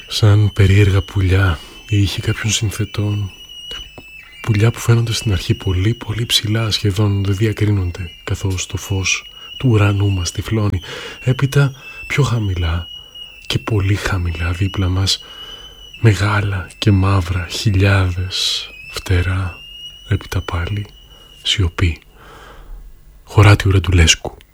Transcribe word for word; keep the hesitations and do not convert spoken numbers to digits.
Σαν περίεργα πουλιά ή είχε κάποιων συνθετών. Πουλιά που φαίνονται στην αρχή πολύ πολύ ψηλά, σχεδόν δεν διακρίνονται, καθώς το φως του ουρανού μας τυφλώνει. Έπειτα πιο χαμηλά και πολύ χαμηλά δίπλα μας, μεγάλα και μαύρα χιλιάδες φτερά. Έπειτα πάλι σιωπή. Χωράτη Ουραντουλέσκου.